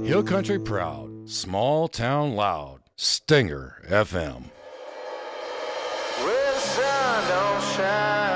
Hill Country proud, small town loud, Stinger FM. Well, the sun don't shine